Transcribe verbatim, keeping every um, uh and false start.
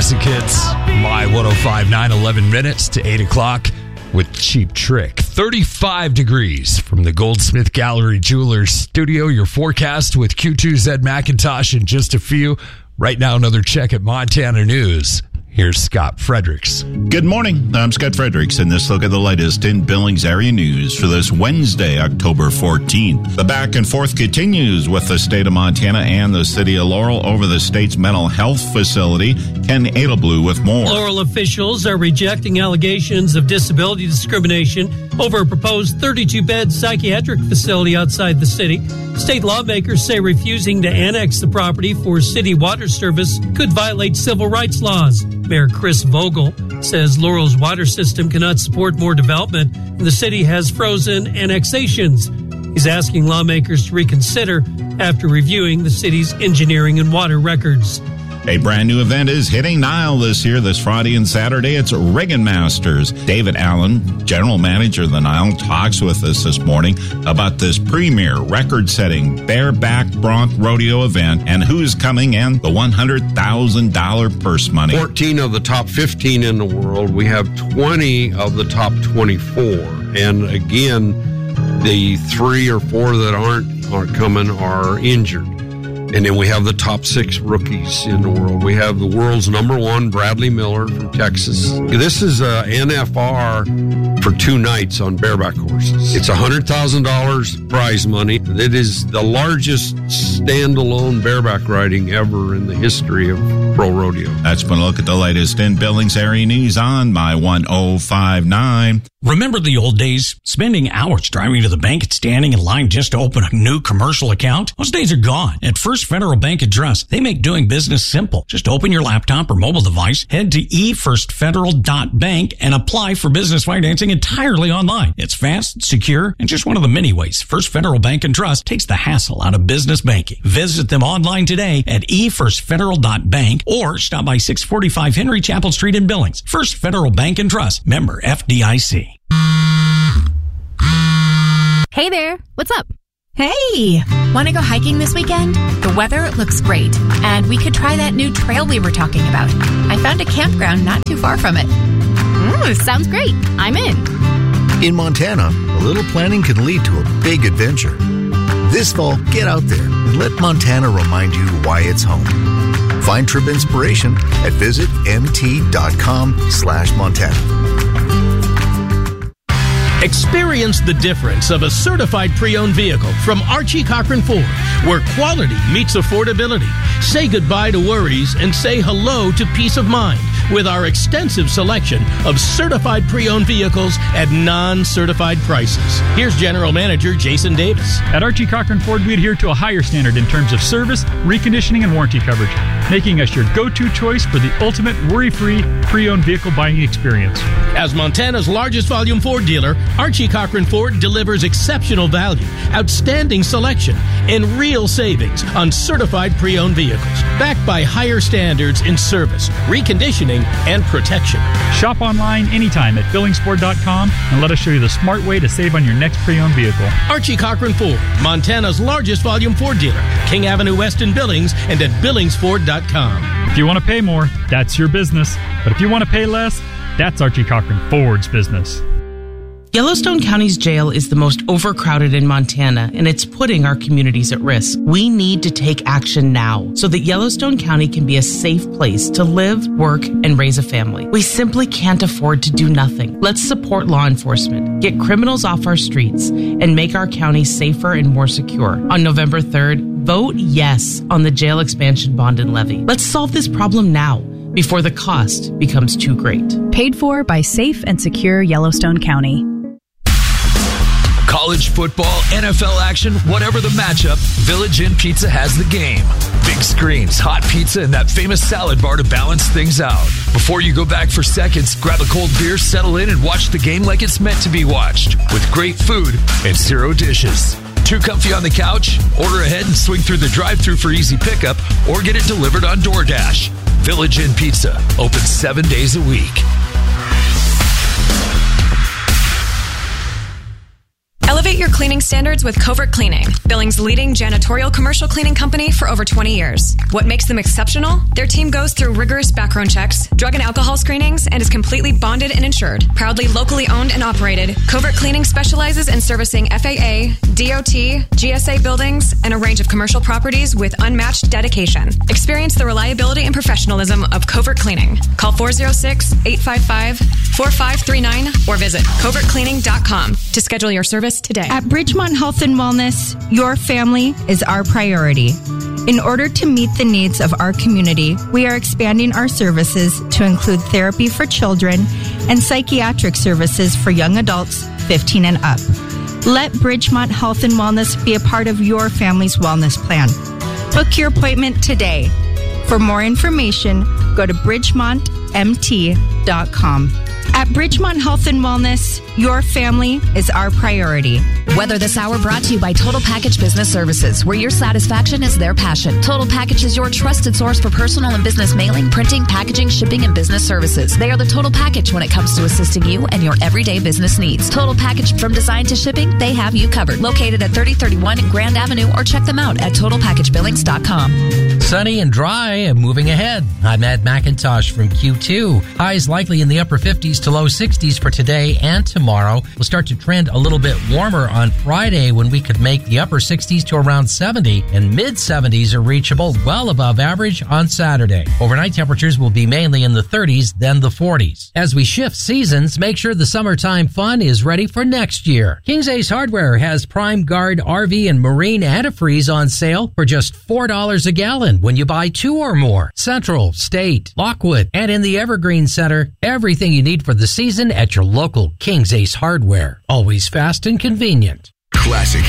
classic hits. My one oh five point nine, eleven minutes to eight o'clock with Cheap Trick. thirty-five degrees from the Goldsmith Gallery Jewelers studio. Your forecast with Q two's Ed McIntosh in just a few. Right now, another check at Montana News. Here's Scott Fredericks. Good morning. I'm Scott Fredericks, and this look at the latest in Billings area news for this Wednesday, October fourteenth. The back and forth continues with the state of Montana and the city of Laurel over the state's mental health facility. Ken Adelblue with more. Laurel officials are rejecting allegations of disability discrimination over a proposed thirty-two bed psychiatric facility outside the city. State lawmakers say refusing to annex the property for city water service could violate civil rights laws. Mayor Chris Vogel says Laurel's water system cannot support more development, and the city has frozen annexations. He's asking lawmakers to reconsider after reviewing the city's engineering and water records. A brand new event is hitting Nile this year, this Friday and Saturday. It's Reagan Masters. David Allen, general manager of the Nile, talks with us this morning about this premier record-setting bareback bronc rodeo event and who's coming and the one hundred thousand dollars purse money. fourteen of the top fifteen in the world. We have twenty of the top twenty-four. And again, the three or four that aren't aren't coming are injured. And then we have the top six rookies in the world. We have the world's number one, Bradley Miller from Texas. This is a N F R for two nights on bareback horses. It's one hundred thousand dollars prize money. It is the largest standalone bareback riding ever in the history of pro rodeo. That's been a look at the latest in Billings area news on My one oh five point nine. Remember the old days? Spending hours driving to the bank and standing in line just to open a new commercial account? Those days are gone. At First Federal Bank and Trust, they make doing business simple. Just open your laptop or mobile device, head to e first federal dot bank, and apply for business financing entirely online. It's fast, secure, and just one of the many ways First Federal Bank and Trust takes the hassle out of business banking. Visit them online today at e first federal dot bank or stop by six forty-five Henry Chapel Street in Billings. First Federal Bank and Trust, member F D I C. Hey there, what's up? Hey, want to go hiking this weekend? The weather looks great, and we could try that new trail we were talking about. I found a campground not too far from it. Ooh, sounds great. I'm in. In Montana, a little planning can lead to a big adventure. This fall, get out there and let Montana remind you why it's home. Find trip inspiration at visit mt.com slash Montana. Experience the difference of a certified pre-owned vehicle from Archie Cochran Ford, where quality meets affordability. Say goodbye to worries and say hello to peace of mind with our extensive selection of certified pre-owned vehicles at non-certified prices. Here's General Manager Jason Davis. At Archie Cochran Ford, we adhere to a higher standard in terms of service, reconditioning, and warranty coverage, making us your go-to choice for the ultimate worry-free pre-owned vehicle buying experience. As Montana's largest volume Ford dealer, Archie Cochran Ford delivers exceptional value, outstanding selection, and real savings on certified pre-owned vehicles, backed by higher standards in service, reconditioning, and protection. Shop online anytime at billings ford dot com and let us show you the smart way to save on your next pre-owned vehicle. Archie Cochran Ford, Montana's largest volume Ford dealer, King Avenue West in Billings, and at billings ford dot com. If you want to pay more, that's your business. But if you want to pay less, that's Archie Cochran Ford's business. Yellowstone County's jail is the most overcrowded in Montana, and it's putting our communities at risk. We need to take action now so that Yellowstone County can be a safe place to live, work, and raise a family. We simply can't afford to do nothing. Let's support law enforcement, get criminals off our streets, and make our county safer and more secure. On November third, vote yes on the jail expansion bond and levy. Let's solve this problem now, before the cost becomes too great. Paid for by Safe and Secure Yellowstone County. College football, N F L action, whatever the matchup, Village Inn Pizza has the game. Big screens, hot pizza, and that famous salad bar to balance things out. Before you go back for seconds, grab a cold beer, settle in, and watch the game like it's meant to be watched, with great food and zero dishes. Too comfy on the couch? Order ahead and swing through the drive-thru for easy pickup, or get it delivered on DoorDash. Village Inn Pizza, open seven days a week. Elevate Elevate your cleaning standards with Covert Cleaning, Billings' leading janitorial commercial cleaning company for over twenty years. What makes them exceptional? Their team goes through rigorous background checks, drug and alcohol screenings, and is completely bonded and insured. Proudly locally owned and operated, Covert Cleaning specializes in servicing F A A, D O T, G S A buildings, and a range of commercial properties with unmatched dedication. Experience the reliability and professionalism of Covert Cleaning. Call four oh six, eight five five, four five three nine or visit covert cleaning dot com to schedule your service today. At Bridgemont Health and Wellness, your family is our priority. In order to meet the needs of our community, we are expanding our services to include therapy for children and psychiatric services for young adults fifteen and up. Let Bridgemont Health and Wellness be a part of your family's wellness plan. Book your appointment today. For more information, go to bridgemont m t dot com. At Bridgemont Health and Wellness, your family is our priority. Weather This Hour brought to you by Total Package Business Services, where your satisfaction is their passion. Total Package is your trusted source for personal and business mailing, printing, packaging, shipping, and business services. They are the total package when it comes to assisting you and your everyday business needs. Total Package from design to shipping, they have you covered. Located at thirty thirty-one Grand Avenue, or check them out at total package billings dot com. Sunny and dry and moving ahead. I'm Ed McIntosh from Q two. Highs likely in the upper fifties to low sixties for today and tomorrow. We'll start to trend a little bit warmer on Friday, when we could make the upper sixties to around seventy, and mid seventies are reachable, well above average on Saturday. Overnight temperatures will be mainly in the thirties, then the forties. As we shift seasons, make sure the summertime fun is ready for next year. King's Ace Hardware has Prime Guard R V and Marine antifreeze on sale for just four dollars a gallon when you buy two or more. Central, State, Lockwood, and in the Evergreen Center, everything you need for the season at your local King's Ace Hardware. Always fast and convenient. Classic